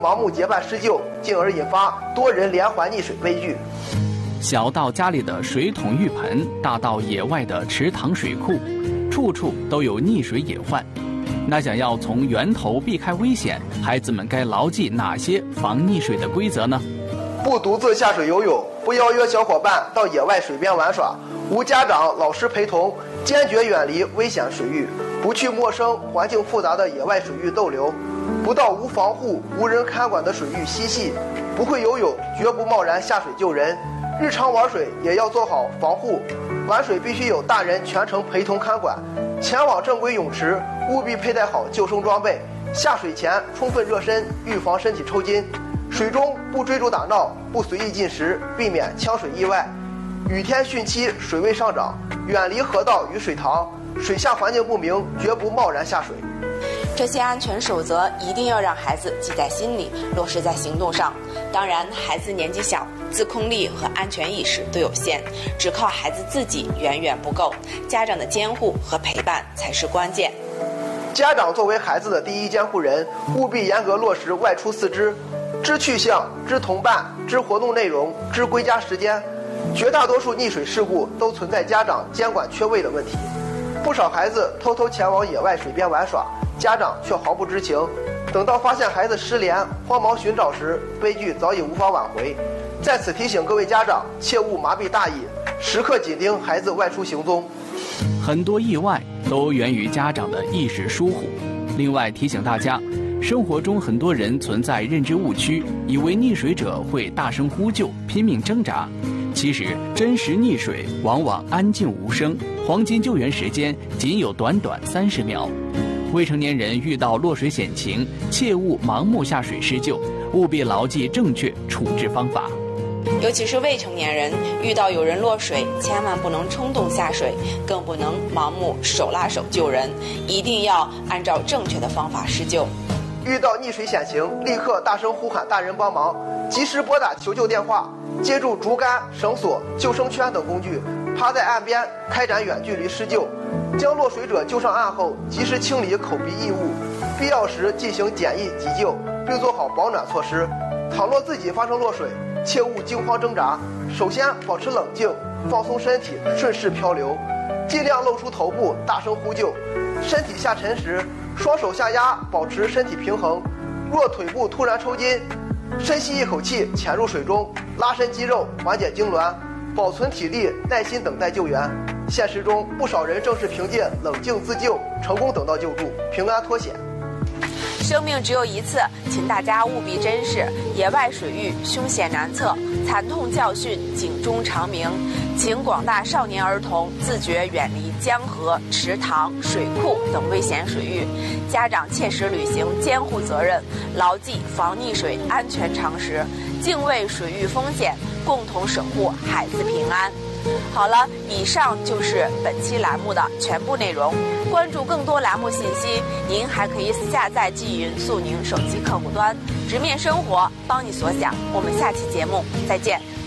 盲目结伴施救，进而引发多人连环溺水悲剧。 小到家里的水桶浴盆，大到野外的池塘水库，处处都有溺水隐患。那想要从源头避开危险，孩子们该牢记哪些防溺水的规则呢？ 不独自下水游泳，不邀约小伙伴到野外水边玩耍，无家长、老师陪同，坚决远离危险水域，不去陌生、环境复杂的野外水域逗留，不到无防护、无人看管的水域嬉戏，不会游泳绝不贸然下水救人。日常玩水也要做好防护，玩水必须有大人全程陪同看管。前往正规泳池务必佩戴好救生装备，下水前充分热身，预防身体抽筋。水中不追逐打闹，不随意进食，避免呛水意外。雨天汛期水位上涨，远离河道与水塘，水下环境不明，绝不贸然下水。 这些安全守则一定要让孩子记在心里，落实在行动上。当然，孩子年纪小，自控力和安全意识都有限，只靠孩子自己远远不够，家长的监护和陪伴才是关键。 家长作为孩子的第一监护人，务必严格落实外出四知：知去向、知同伴、知活动内容、知归家时间。绝大多数溺水事故都存在家长监管缺位的问题，不少孩子偷偷前往野外水边玩耍，家长却毫不知情。等到发现孩子失联、慌忙寻找时，悲剧早已无法挽回。在此提醒各位家长，切勿麻痹大意，时刻紧盯孩子外出行踪。 很多意外都源于家长的意识疏忽。另外提醒大家，生活中很多人存在认知误区，以为溺水者会大声呼救、拼命挣扎。其实真实溺水往往安静无声，黄金救援时间仅有短短30秒。未成年人遇到落水险情，切勿盲目下水施救，务必牢记正确处置方法。 尤其是未成年人，遇到有人落水，千万不能冲动下水，更不能盲目手拉手救人，一定要按照正确的方法施救。 遇到溺水险情，立刻大声呼喊大人帮忙，及时拨打求救电话，借助竹竿、绳索、救生圈等工具，趴在岸边开展远距离施救。将落水者救上岸后，及时清理口鼻异物，必要时进行简易急救，并做好保暖措施。倘若自己发生落水，切勿惊慌挣扎，首先保持冷静，放松身体，顺势漂流，尽量露出头部，大声呼救。身体下沉时，双手下压，保持身体平衡。若腿部突然抽筋，深吸一口气，潜入水中，拉伸肌肉，缓解痉挛，保存体力，耐心等待救援。现实中，不少人正是凭借冷静自救，成功等到救助，平安脱险。 生命只有一次，请大家务必珍视。野外水域凶险难测，惨痛教训警钟长鸣，请广大少年儿童自觉远离江河、池塘、水库等危险水域，家长切实履行监护责任，牢记防溺水安全常识，敬畏水域风险，共同守护孩子平安。好了，以上就是本期栏目的全部内容。关注更多栏目信息，您还可以下载纪云速宁手机客户端，直面生活，帮你所想。我们下期节目再见。